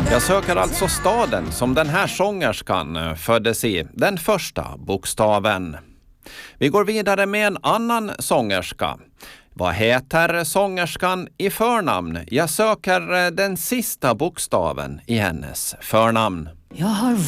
Jag söker alltså staden som den här sångerskan föddes i, den första bokstaven. Vi går vidare med en annan sångerska. Vad heter sångerskan i förnamn? Jag söker den sista bokstaven i hennes förnamn. Jag har